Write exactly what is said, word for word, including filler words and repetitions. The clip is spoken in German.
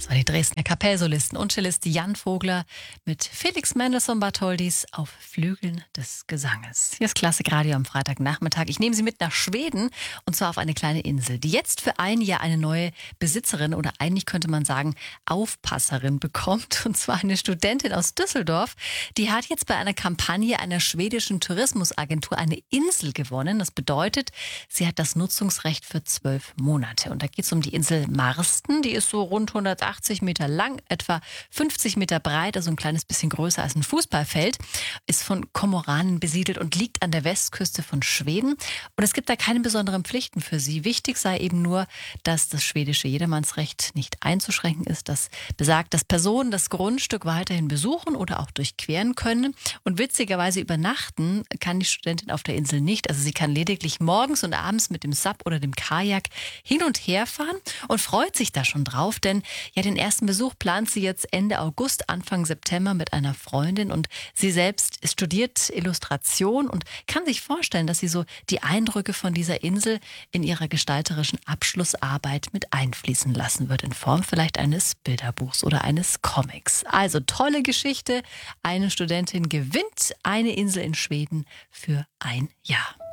Das war die Dresdner Kapellsolisten und Cellist Jan Vogler mit Felix Mendelssohn Bartholdys auf Flügeln des Gesanges. Hier ist Klassikradio am Freitagnachmittag. Ich nehme Sie mit nach Schweden und zwar auf eine kleine Insel, die jetzt für ein Jahr eine neue Besitzerin oder eigentlich könnte man sagen Aufpasserin bekommt. Und zwar eine Studentin aus Düsseldorf. Die hat jetzt bei einer Kampagne einer schwedischen Tourismusagentur eine Insel gewonnen. Das bedeutet, sie hat das Nutzungsrecht für zwölf Monate. Und da geht es um die Insel Marsten. Die ist so rund hundertachtzig Meter lang, etwa fünfzig Meter breit, also ein kleines bisschen größer als ein Fußballfeld, ist von Kormoranen besiedelt und liegt an der Westküste von Schweden. Und es gibt da keine besonderen Pflichten für sie. Wichtig sei eben nur, dass das schwedische Jedermannsrecht nicht einzuschränken ist. Das besagt, dass Personen das Grundstück weiterhin besuchen oder auch durchqueren können. Und witzigerweise übernachten kann die Studentin auf der Insel nicht. Also sie kann lediglich morgens und abends mit dem Sub oder dem Kajak hin und her fahren und freut sich da schon drauf, denn ja, den ersten Besuch plant sie jetzt Ende August, Anfang September mit einer Freundin und sie selbst studiert Illustration und kann sich vorstellen, dass sie so die Eindrücke von dieser Insel in ihrer gestalterischen Abschlussarbeit mit einfließen lassen wird, in Form vielleicht eines Bilderbuchs oder eines Comics. Also tolle Geschichte. Eine Studentin gewinnt eine Insel in Schweden für ein Jahr.